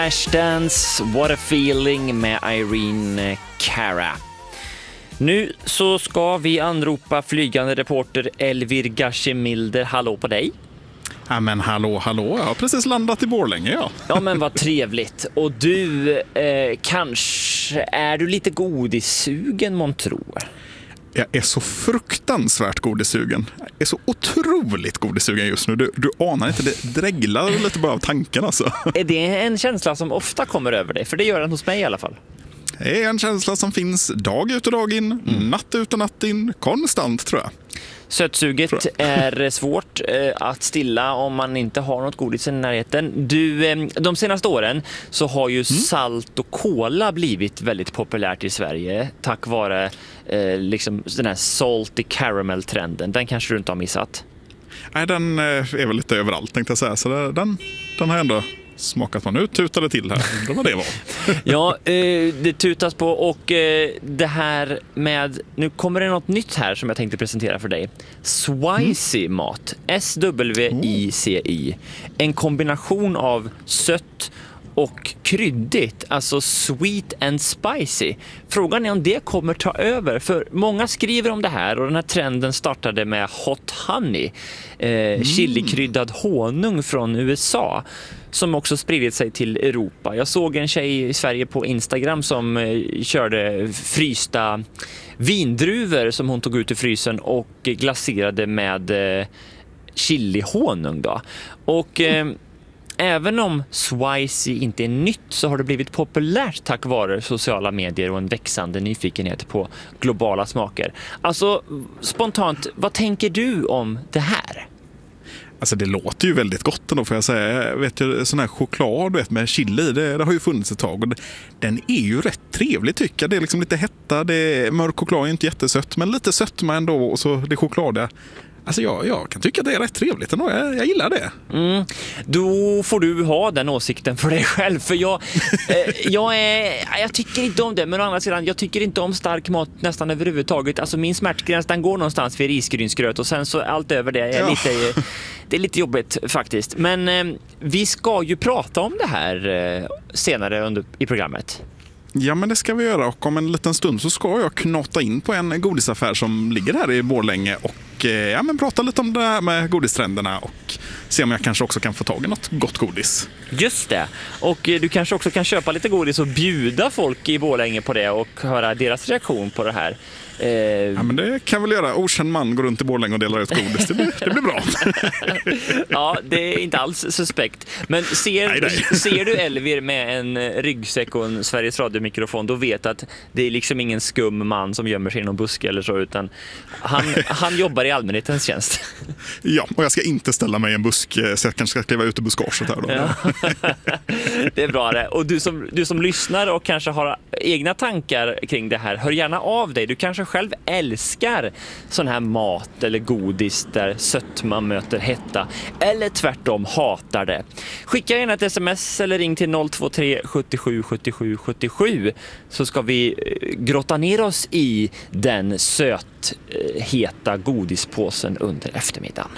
Flashdance, What a Feeling med Irene Cara. Nu så ska vi anropa flygande reporter Elvir Gashemilder. Hallå på dig. Ja men hallå, jag har precis landat i Borlänge, ja. Ja men vad trevligt. Och du, kanske är du lite godissugen, montro? Jag är så fruktansvärt godissugen. Jag är så otroligt godissugen just nu. Du anar inte, det dreglar lite bara av tanken alltså. Är det en känsla som ofta kommer över dig? För det gör den hos mig i alla fall. Det är en känsla som finns dag ut och dag in, natt ut och natt in, konstant tror jag. Sötsuget är svårt att stilla om man inte har något godis i närheten. De senaste åren så har ju salt och cola blivit väldigt populärt i Sverige tack vare liksom den här salty caramel-trenden. Den kanske du inte har missat. Nej, den är väl lite överallt tänkte jag säga. Så den har jag ändå smakat på. Nu tutade till här. Det var det var. Ja, det tutas på och det här med... Nu kommer det något nytt här som jag tänkte presentera för dig. Swicy mat. SWICI. En kombination av sött och kryddigt, alltså sweet and spicy. Frågan är om det kommer ta över, för många skriver om det här och den här trenden startade med hot honey, chilikryddad honung från USA som också spridit sig till Europa. Jag såg en tjej i Sverige på Instagram som körde frysta vindruvor som hon tog ut i frysen och glaserade med chilihonung då. Och även om Swicy inte är nytt så har det blivit populärt tack vare sociala medier och en växande nyfikenhet på globala smaker. Alltså spontant, vad tänker du om det här? Alltså det låter ju väldigt gott ändå får jag säga. Jag vet ju, sån här choklad med chili i, det har ju funnits ett tag. Och den är ju rätt trevlig tycker jag. Det är liksom lite hetta, mörk choklad är inte jättesött men lite sötma ändå och så det chokladiga. Alltså jag kan tycka att det är rätt trevligt ändå. Jag gillar det. Då får du ha den åsikten för dig själv. För jag tycker inte om det. Men å andra sidan, jag tycker inte om stark mat nästan överhuvudtaget. Alltså min smärtgräns, den går någonstans vid risgrynsgröt. Och sen så allt över det är det är lite jobbigt faktiskt. Men vi ska ju prata om det här senare i programmet. Ja men det ska vi göra och om en liten stund så ska jag knata in på en godisaffär som ligger här i Borlänge och prata lite om det här med godistrenderna och se om jag kanske också kan få tag i något gott godis. Just det. Och du kanske också kan köpa lite godis och bjuda folk i Borlänge på det och höra deras reaktion på det här. Ja men det kan väl göra. Okänd man går runt i Borlänge och delar ut godis. Det blir bra. Ja, det är inte alls suspekt. Men ser du Elvir med en ryggsäck och en Sveriges Radio-mikrofon, då vet att det är liksom ingen skum man som gömmer sig i någon buske eller så, utan han jobbar i allmänhetens tjänst. Ja, och jag ska inte ställa mig i en busk så jag kanske ska kliva ut i buskaget här då. Ja. Det är bra det. Och du som lyssnar och kanske har egna tankar kring det här, hör gärna av dig. Du kanske själv älskar sån här mat eller godis där sötma möter hetta, eller tvärtom hatar det. Skicka gärna ett sms eller ring till 023 77 77 77 så ska vi grotta ner oss i den heta godispåsen under eftermiddagen.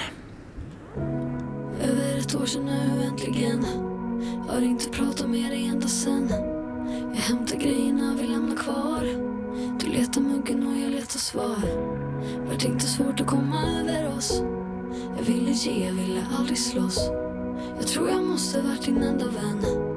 Över ett år sedan nu äntligen. Har inte pratat med dig ända sen. Jag hämtar grejerna, vi lämnar kvar. Du letar muggen och jag letar svar. Vart inte svårt att komma över oss. Jag ville ge, jag ville aldrig slåss. Jag tror jag måste varit din enda vän.